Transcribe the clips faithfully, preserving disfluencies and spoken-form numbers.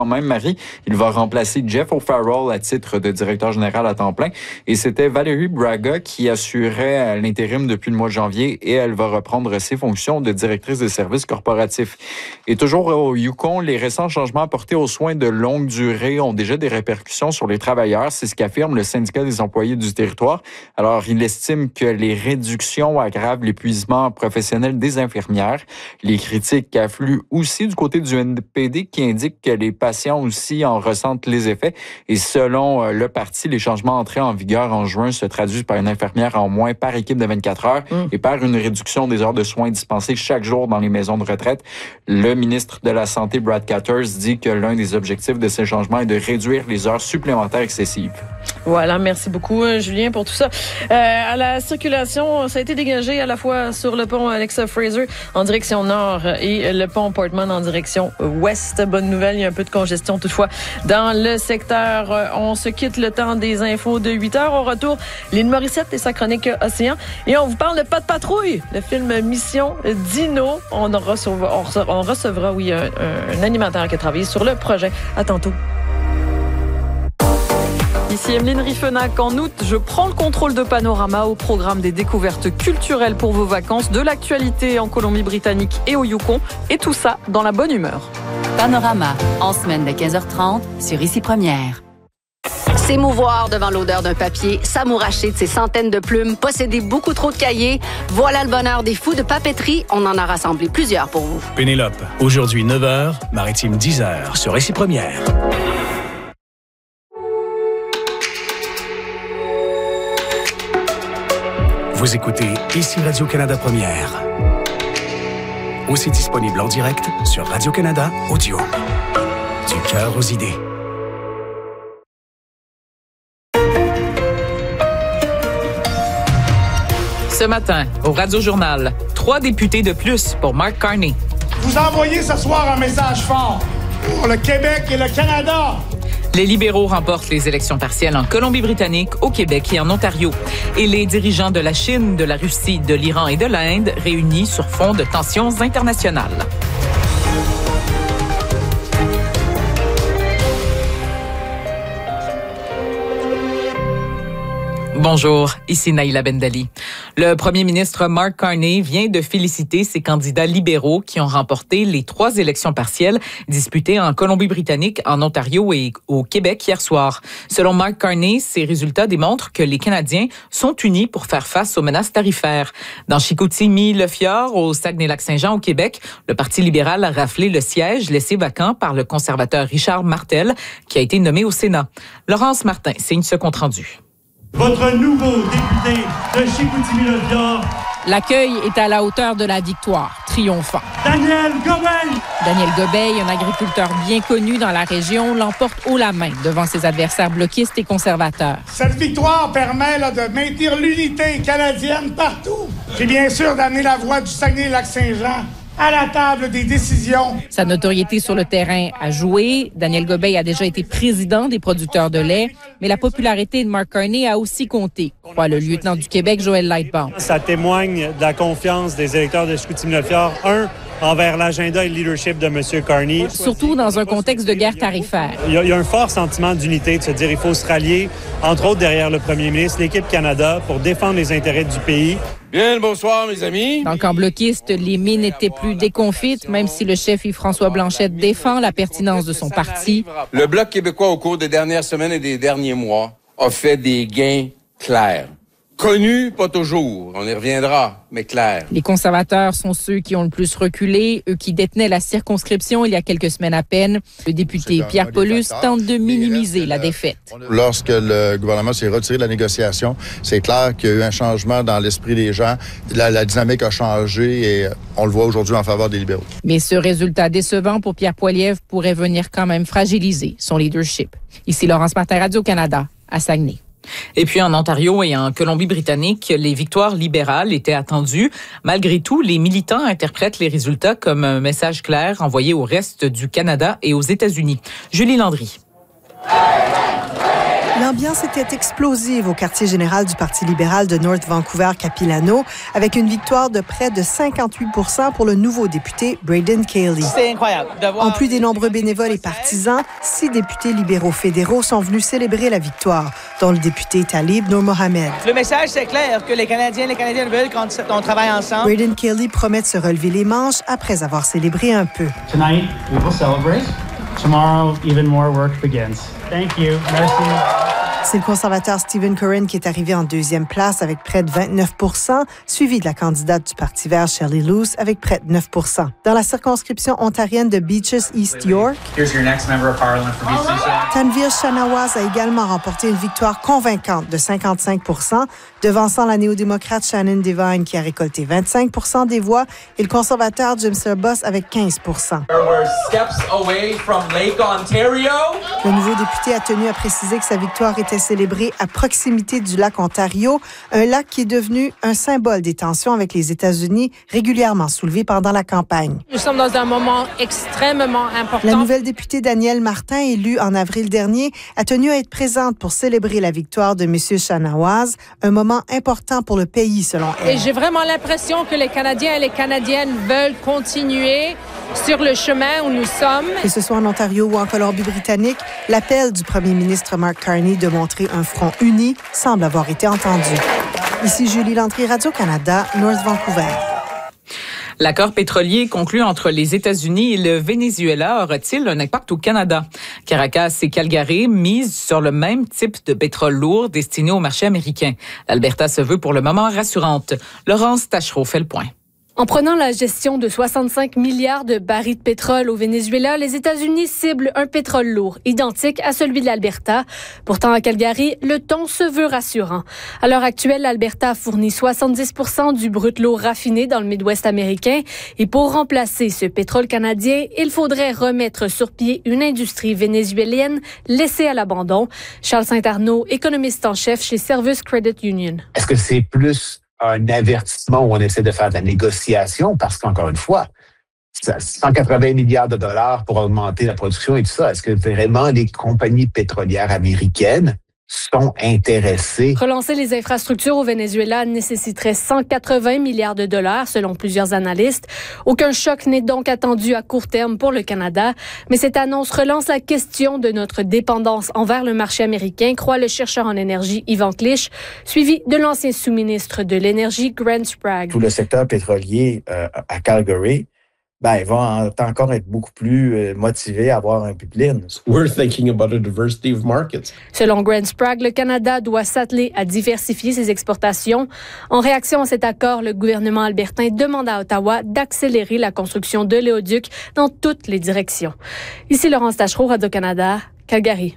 Quand même, Marie, il va remplacer Jeff O'Farrell à titre de directeur général à temps plein. Et c'était Valérie Braga qui assurait l'intérim depuis le mois de janvier et elle va reprendre ses fonctions de directrice de services corporatifs. Et toujours au Yukon, les récents changements apportés aux soins de longue durée ont déjà des répercussions sur les travailleurs. C'est ce qu'affirme le syndicat des employés du territoire. Alors, il estime que les réductions aggravent l'épuisement professionnel des infirmières. Les critiques affluent aussi du côté du N P D qui indique que les patients aussi en ressentent les effets. Et selon le parti, les changements entrés en vigueur en juin se traduisent par une infirmière en moins par équipe de vingt-quatre heures mmh. et par une réduction des heures de soins dispensées chaque jour dans les maisons de retraite. Le ministre de la Santé, Brad Katters, dit que l'un des objectifs de ces changements est de réduire les heures supplémentaires excessives. Voilà, merci beaucoup, Julien, pour tout ça. Euh, à la circulation, ça a été dégagé à la fois sur le pont Alexa Fraser en direction nord et le pont Portman en direction ouest. Bonne nouvelle, il y a un peu de congestion toutefois dans le secteur. On se quitte le temps des infos de huit heures. Au retour, Lynn Morissette et sa chronique Océan. Et on vous parle de Pas de patrouille, le film Mission Dino. On recevra, on recevra, on recevra oui, un, un animateur qui a travaillé sur le projet. À tantôt. Ici Emeline Riffenac. En août, je prends le contrôle de Panorama au programme des découvertes culturelles pour vos vacances, de l'actualité en Colombie-Britannique et au Yukon. Et tout ça dans la bonne humeur. Panorama, en semaine de quinze heures trente sur Ici Première. S'émouvoir devant l'odeur d'un papier, s'amouracher de ses centaines de plumes, posséder beaucoup trop de cahiers. Voilà le bonheur des fous de papeterie. On en a rassemblé plusieurs pour vous. Pénélope, aujourd'hui neuf heures, Maritime dix heures sur Ici Première. Vous écoutez Ici Radio-Canada Première. Aussi disponible en direct sur Radio-Canada Audio. Du cœur aux idées. Ce matin, au Radio-Journal, trois députés de plus pour Mark Carney. Vous envoyez ce soir un message fort pour le Québec et le Canada. Les libéraux remportent les élections partielles en Colombie-Britannique, au Québec et en Ontario. Et les dirigeants de la Chine, de la Russie, de l'Iran et de l'Inde réunis sur fond de tensions internationales. Bonjour, ici Naïla Bendali. Le premier ministre Mark Carney vient de féliciter ses candidats libéraux qui ont remporté les trois élections partielles disputées en Colombie-Britannique, en Ontario et au Québec hier soir. Selon Mark Carney, ces résultats démontrent que les Canadiens sont unis pour faire face aux menaces tarifaires. Dans Chicoutimi-Le-Fjord, au Saguenay-Lac-Saint-Jean, au Québec, le Parti libéral a raflé le siège laissé vacant par le conservateur Richard Martel, qui a été nommé au Sénat. Laurence Martin signe ce compte-rendu. Votre nouveau député de Chicoutimi-Le-Fjord. L'accueil est à la hauteur de la victoire, triomphant. Daniel Gobeil. Daniel Gobeil, un agriculteur bien connu dans la région, l'emporte haut la main devant ses adversaires bloquistes et conservateurs. Cette victoire permet là, de maintenir l'unité canadienne partout. Et bien sûr d'amener la voix du Saguenay-Lac-Saint-Jean à la table des décisions. Sa notoriété sur le terrain a joué. Daniel Gobeil a déjà été président des producteurs de lait, mais la popularité de Mark Carney a aussi compté, croit le lieutenant du Québec, Joël Lightbound. Ça témoigne de la confiance des électeurs de Chicoutimi-Le-Fjord, un, envers l'agenda et le leadership de M. Carney. Surtout dans un contexte de guerre tarifaire. Il y a, il y a un fort sentiment d'unité, de se dire qu'il faut se rallier, entre autres derrière le premier ministre, l'équipe Canada, pour défendre les intérêts du pays. Bien, bonsoir, mes amis. Dans le camp bloquiste, les mines n'étaient plus déconfites, même si le chef Yves-François Blanchet défend la pertinence de son parti. Le Bloc québécois, au cours des dernières semaines et des derniers mois, a fait des gains clairs. Connus, pas toujours. On y reviendra, mais clair. Les conservateurs sont ceux qui ont le plus reculé, eux qui détenaient la circonscription il y a quelques semaines à peine. Le député Pierre Paulus tente de minimiser la défaite. Lorsque le gouvernement s'est retiré de la négociation, c'est clair qu'il y a eu un changement dans l'esprit des gens. La, la dynamique a changé et on le voit aujourd'hui en faveur des libéraux. Mais ce résultat décevant pour Pierre Poilievre pourrait venir quand même fragiliser son leadership. Ici Laurence Martin, Radio-Canada, à Saguenay. Et puis en Ontario et en Colombie-Britannique, les victoires libérales étaient attendues. Malgré tout, les militants interprètent les résultats comme un message clair envoyé au reste du Canada et aux États-Unis. Julie Landry. Hey, hey, hey. L'ambiance était explosive au quartier général du Parti libéral de North Vancouver-Capilano, avec une victoire de près de cinquante-huit pour cent pour le nouveau député Braden Cayley. C'est incroyable. En plus des nombreux bénévoles et partisans, six députés libéraux fédéraux sont venus célébrer la victoire, dont le député Talib Noor Mohamed. Le message, c'est clair, que les Canadiens et les Canadiennes veulent qu'on travaille ensemble. Braden Cayley promet de se relever les manches après avoir célébré un peu. Tonight, we will celebrate. Tomorrow, even more work begins. Thank you. Merci. C'est le conservateur Stephen Curran qui est arrivé en deuxième place avec près de vingt-neuf pour cent, suivi de la candidate du Parti vert Shelley Luce avec près de neuf pour cent. Dans la circonscription ontarienne de Beaches East York, Tanveer Shanawaz a également remporté une victoire convaincante de cinquante-cinq pour cent, devançant la néo-démocrate Shannon Devine qui a récolté vingt-cinq pour cent des voix et le conservateur Jim Serboss avec quinze pour cent. Le nouveau député a tenu à préciser que sa victoire était célébrée à proximité du lac Ontario, un lac qui est devenu un symbole des tensions avec les États-Unis, régulièrement soulevées pendant la campagne. Nous sommes dans un moment extrêmement important. La nouvelle députée Danielle Martin, élue en avril dernier, a tenu à être présente pour célébrer la victoire de M. Shanawaz, un moment important pour le pays, selon elle. Et j'ai vraiment l'impression que les Canadiens et les Canadiennes veulent continuer sur le chemin où nous sommes. Que ce soit en Ontario ou en Colombie-Britannique, l'appel du premier ministre Mark Carney de montrer un front uni semble avoir été entendu. Ici Julie Landry, Radio-Canada, North Vancouver. L'accord pétrolier conclu entre les États-Unis et le Venezuela aura-t-il un impact au Canada? Caracas et Calgary misent sur le même type de pétrole lourd destiné au marché américain. L'Alberta se veut pour le moment rassurante. Laurence Tachereau fait le point. En prenant la gestion de soixante-cinq milliards de barils de pétrole au Venezuela, les États-Unis ciblent un pétrole lourd, identique à celui de l'Alberta. Pourtant, à Calgary, le ton se veut rassurant. À l'heure actuelle, l'Alberta fournit soixante-dix pour cent du brut lourd raffiné dans le Midwest américain. Et pour remplacer ce pétrole canadien, il faudrait remettre sur pied une industrie vénézuélienne laissée à l'abandon. Charles Saint-Arnaud, économiste en chef chez Service Credit Union. Est-ce que c'est plus un avertissement où on essaie de faire de la négociation parce qu'encore une fois, cent quatre-vingts milliards de dollars pour augmenter la production et tout ça, est-ce que vraiment les compagnies pétrolières américaines sont intéressées? Relancer les infrastructures au Venezuela nécessiterait cent quatre-vingts milliards de dollars, selon plusieurs analystes. Aucun choc n'est donc attendu à court terme pour le Canada, mais cette annonce relance la question de notre dépendance envers le marché américain, croit le chercheur en énergie Yvan Clich, suivi de l'ancien sous-ministre de l'Énergie, Grant Sprague. Tout le secteur pétrolier euh, à Calgary, ben, ils vont encore être beaucoup plus euh, motivés à avoir un pipeline. We're thinking about a diversity of markets. Selon Grant Sprague, le Canada doit s'atteler à diversifier ses exportations. En réaction à cet accord, le gouvernement albertain demande à Ottawa d'accélérer la construction de l'éoduc dans toutes les directions. Ici Laurence Tachereau, Radio-Canada, Calgary.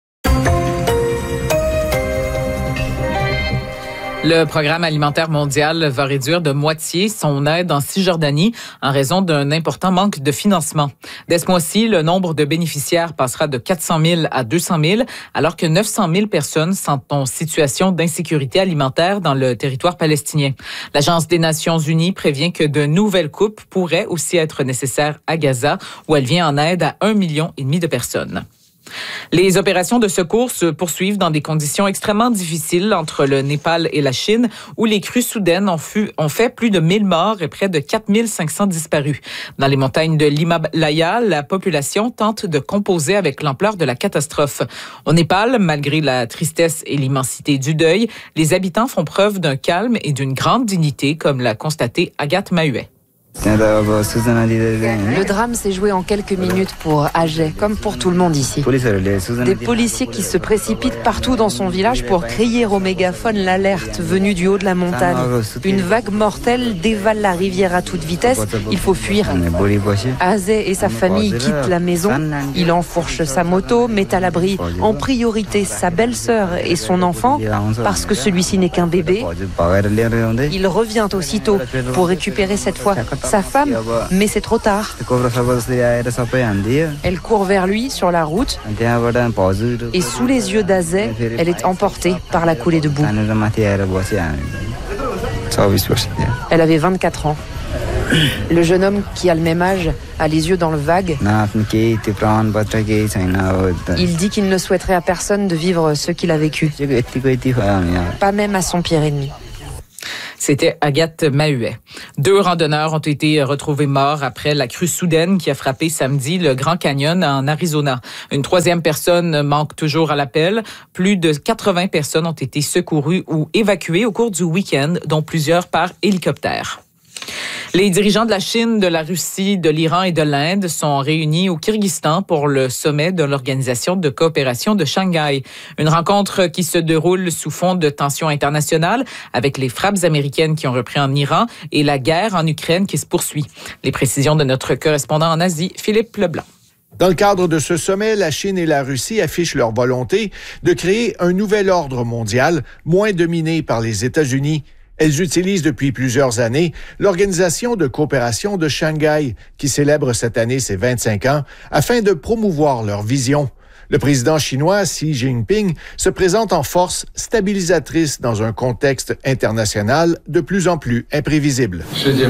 Le Programme alimentaire mondial va réduire de moitié son aide en Cisjordanie en raison d'un important manque de financement. Dès ce mois-ci, le nombre de bénéficiaires passera de quatre cent mille à deux cent mille, alors que neuf cent mille personnes sont en situation d'insécurité alimentaire dans le territoire palestinien. L'Agence des Nations unies prévient que de nouvelles coupes pourraient aussi être nécessaires à Gaza, où elle vient en aide à un million et demi de personnes. Les opérations de secours se poursuivent dans des conditions extrêmement difficiles entre le Népal et la Chine, où les crues soudaines ont, fut, ont fait plus de mille morts et près de quatre mille cinq cents disparus. Dans les montagnes de l'Himalaya, la population tente de composer avec l'ampleur de la catastrophe. Au Népal, malgré la tristesse et l'immensité du deuil, les habitants font preuve d'un calme et d'une grande dignité, comme l'a constaté Agathe Mahuet. Le drame s'est joué en quelques minutes pour Ajay, comme pour tout le monde ici. Des policiers qui se précipitent partout dans son village pour crier au mégaphone l'alerte venue du haut de la montagne. Une vague mortelle dévale la rivière à toute vitesse. Il faut fuir. Ajay et sa famille quittent la maison. Il enfourche sa moto, met à l'abri en priorité sa belle-sœur et son enfant, parce que celui-ci n'est qu'un bébé. Il revient aussitôt pour récupérer cette fois sa femme, mais c'est trop tard. Elle court vers lui sur la route et sous les yeux d'Ajay, elle est emportée par la coulée de boue. Elle avait vingt-quatre ans. Le jeune homme qui a le même âge a les yeux dans le vague. Il dit qu'il ne souhaiterait à personne de vivre ce qu'il a vécu. Pas même à son pire ennemi. C'était Agathe Mahuet. Deux randonneurs ont été retrouvés morts après la crue soudaine qui a frappé samedi le Grand Canyon en Arizona. Une troisième personne manque toujours à l'appel. Plus de quatre-vingts personnes ont été secourues ou évacuées au cours du week-end, dont plusieurs par hélicoptère. Les dirigeants de la Chine, de la Russie, de l'Iran et de l'Inde sont réunis au Kyrgyzstan pour le sommet de l'Organisation de coopération de Shanghai. Une rencontre qui se déroule sous fond de tensions internationales avec les frappes américaines qui ont repris en Iran et la guerre en Ukraine qui se poursuit. Les précisions de notre correspondant en Asie, Philippe Leblanc. Dans le cadre de ce sommet, la Chine et la Russie affichent leur volonté de créer un nouvel ordre mondial moins dominé par les États-Unis. Elles utilisent depuis plusieurs années l'Organisation de coopération de Shanghai, qui célèbre cette année ses vingt-cinq ans, afin de promouvoir leur vision. Le président chinois Xi Jinping se présente en force stabilisatrice dans un contexte international de plus en plus imprévisible.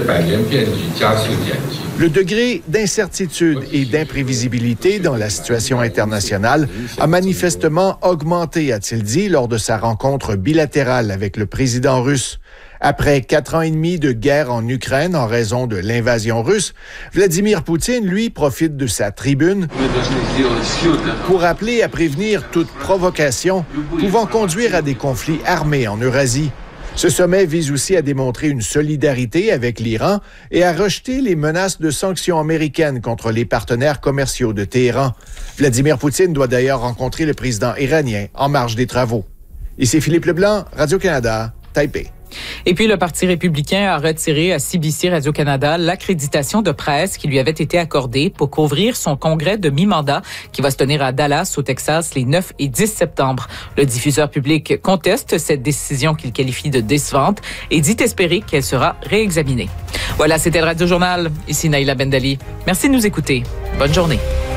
Le degré d'incertitude et d'imprévisibilité dans la situation internationale a manifestement augmenté, a-t-il dit, lors de sa rencontre bilatérale avec le président russe. Après quatre ans et demi de guerre en Ukraine en raison de l'invasion russe, Vladimir Poutine, lui, profite de sa tribune pour appeler à prévenir toute provocation pouvant conduire à des conflits armés en Eurasie. Ce sommet vise aussi à démontrer une solidarité avec l'Iran et à rejeter les menaces de sanctions américaines contre les partenaires commerciaux de Téhéran. Vladimir Poutine doit d'ailleurs rencontrer le président iranien en marge des travaux. Ici Philippe Leblanc, Radio-Canada, Taipei. Et puis, le Parti républicain a retiré à C B C Radio-Canada l'accréditation de presse qui lui avait été accordée pour couvrir son congrès de mi-mandat qui va se tenir à Dallas, au Texas, les neuf et dix septembre. Le diffuseur public conteste cette décision qu'il qualifie de décevante et dit espérer qu'elle sera réexaminée. Voilà, c'était le Radio-Journal. Ici Naïla Bendali. Merci de nous écouter. Bonne journée.